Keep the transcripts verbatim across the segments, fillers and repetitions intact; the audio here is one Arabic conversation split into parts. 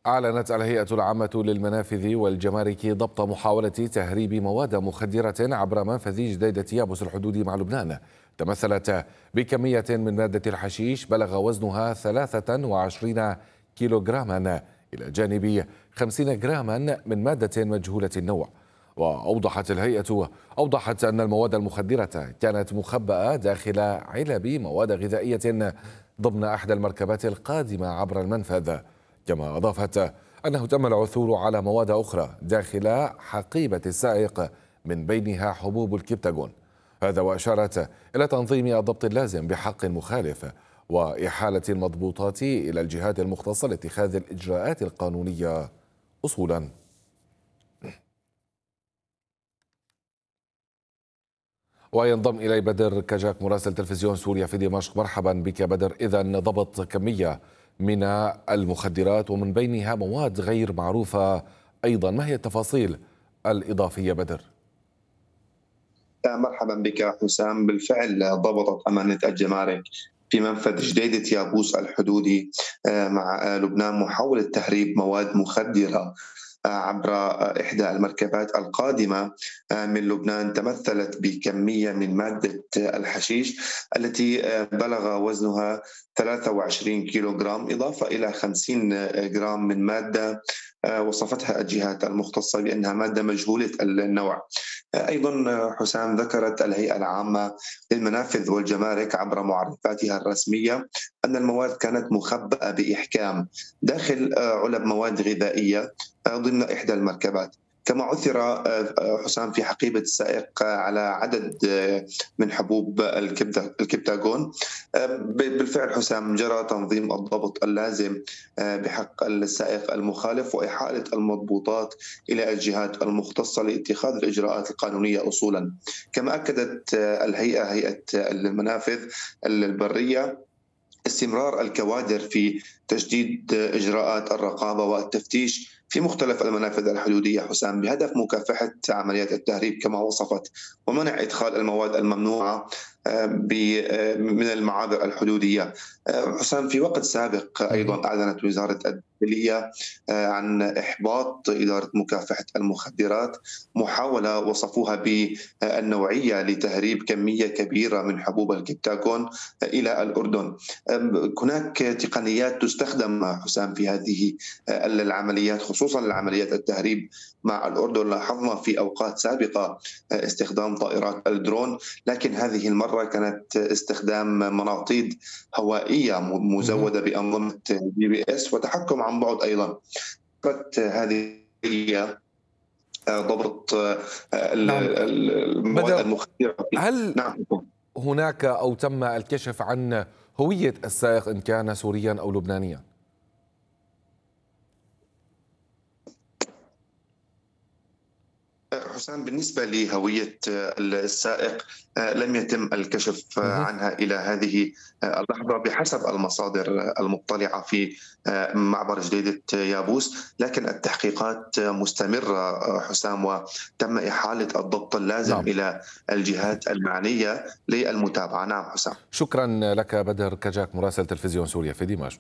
أعلنت الهيئة العامة للمنافذ والجمارك ضبط محاولة تهريب مواد مخدرة عبر منفذ جديدة يابس الحدود مع لبنان، تمثلت بكمية من مادة الحشيش بلغ وزنها ثلاثة وعشرين كيلوغراما إلى جانب خمسين جراما من مادة مجهولة النوع. وأوضحت الهيئة أوضحت أن المواد المخدرة كانت مخبأة داخل علب مواد غذائية ضمن أحدى المركبات القادمة عبر المنفذ. كما أضافت أنه تم العثور على مواد أخرى داخل حقيبة السائق من بينها حبوب الكبتاغون. هذا وأشارت إلى تنظيم الضبط اللازم بحق المخالف وإحالة المضبوطات إلى الجهات المختصة لاتخاذ الإجراءات القانونية أصولا. وينضم إلي بدر كجاك مراسل تلفزيون سوريا في دمشق. مرحبا بك بدر. إذن ضبط كمية من المخدرات ومن بينها مواد غير معروفة أيضا، ما هي التفاصيل الإضافية بدر؟ مرحبا بك حسام. بالفعل ضبطت أمانة الجمارك في منفذ جديدة يابوس الحدودي مع لبنان محاولة تهريب مواد مخدرة عبر إحدى المركبات القادمة من لبنان، تمثلت بكمية من مادة الحشيش التي بلغ وزنها ثلاثة وعشرين كيلوغرام، إضافة إلى خمسين جرام من مادة وصفتها الجهات المختصة بأنها مادة مجهولة النوع. أيضا حسام، ذكرت الهيئة العامة للمنافذ والجمارك عبر معرفاتها الرسمية أن المواد كانت مخبأة بإحكام داخل علب مواد غذائية ضمن إحدى المركبات. كما عثر حسام في حقيبة السائق على عدد من حبوب الكبتاغون. بالفعل حسام جرى تنظيم الضبط اللازم بحق السائق المخالف وإحالة المضبوطات إلى الجهات المختصة لاتخاذ الإجراءات القانونية أصولا. كما أكدت الهيئة هيئة المنافذ البرية استمرار الكوادر في تجديد إجراءات الرقابة والتفتيش في مختلف المنافذ الحدودية حسام، بهدف مكافحة عمليات التهريب كما وصفت، ومنع إدخال المواد الممنوعة من المعابر الحدودية. حسام، في وقت سابق أيضا أعلنت وزارة الداخلية عن إحباط إدارة مكافحة المخدرات محاولة وصفوها بالنوعية لتهريب كمية كبيرة من حبوب الكبتاغون إلى الأردن. هناك تقنيات تستخدم حسام في هذه العمليات، خصوصا العمليات التهريب مع الأردن. لاحظنا في أوقات سابقة استخدام طائرات الدرون، لكن هذه المرة كانت استخدام مناطيد هوائية مزودة بأنظمة جي بي إس وتحكم عن بعد. أيضا هذه هي ضبط المواد المخدرة. هل نعم. هناك أو تم الكشف عن هوية السائق إن كان سوريا أو لبنانيا؟ حسام، بالنسبة لهوية السائق لم يتم الكشف عنها إلى هذه اللحظة بحسب المصادر المطلعة في معبر جديدة يابوس، لكن التحقيقات مستمرة حسام وتم إحالة الضبط اللازم نعم. إلى الجهات المعنية للمتابعة. نعم حسام. شكرا لك بدر كجاك مراسل تلفزيون سوريا في دمشق.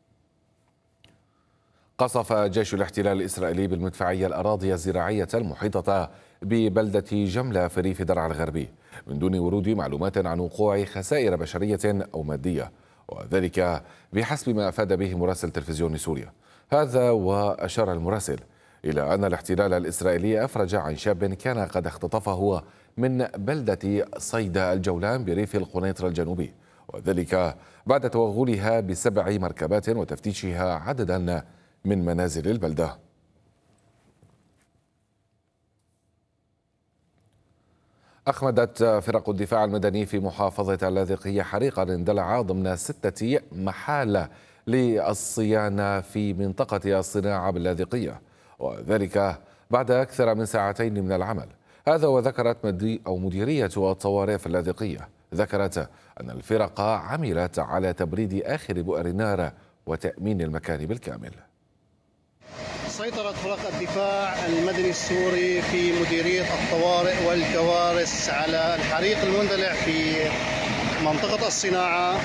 قصف جيش الاحتلال الإسرائيلي بالمدفعية الأراضي الزراعية المحيطة ببلدة جملة في ريف درعا الغربي من دون ورود معلومات عن وقوع خسائر بشرية أو مادية، وذلك بحسب ما أفاد به مراسل تلفزيون سوريا. هذا وأشار المراسل إلى أن الاحتلال الإسرائيلي أفرج عن شاب كان قد اختطفه من بلدة صيدا الجولان بريف القنيطرة الجنوبي، وذلك بعد توغلها بسبع مركبات وتفتيشها عددا من منازل البلدة. أخمدت فرق الدفاع المدني في محافظة اللاذقية حريقا اندلع ضمن ستة محال للصيانة في منطقة الصناعة باللاذقية، وذلك بعد أكثر من ساعتين من العمل. هذا وذكرت مدي أو مديرية الطوارئ في اللاذقية ذكرت أن الفرق عملت على تبريد آخر بؤر النار وتأمين المكان بالكامل. سيطرت فرق الدفاع المدني السوري في مديرية الطوارئ والكوارث على الحريق المندلع في منطقة الصناعة